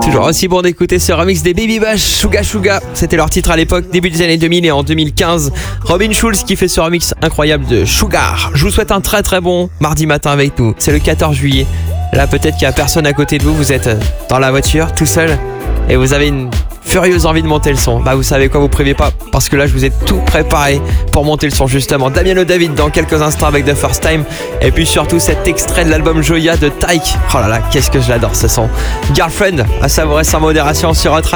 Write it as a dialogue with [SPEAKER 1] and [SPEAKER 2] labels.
[SPEAKER 1] Toujours aussi bon d'écouter ce remix des Baby Bash, Suga Suga. C'était leur titre à l'époque, début des années 2000 et en 2015. Robin Schulz qui fait ce remix incroyable de Sugar. Je vous souhaite un très très bon mardi matin avec nous. C'est le 14 juillet. Là, peut-être qu'il n'y a personne à côté de vous. Vous êtes dans la voiture, tout seul, et vous avez une furieuse envie de monter le son. Bah, vous savez quoi, vous prévenez pas, parce que là, je vous ai tout préparé pour monter le son, justement. Damiano David dans quelques instants avec The First Time. Et puis surtout, cet extrait de l'album Joya de Tyke. Oh là là, qu'est-ce que je l'adore, ce son. Girlfriend, à savourer sans modération sur Hot Radio.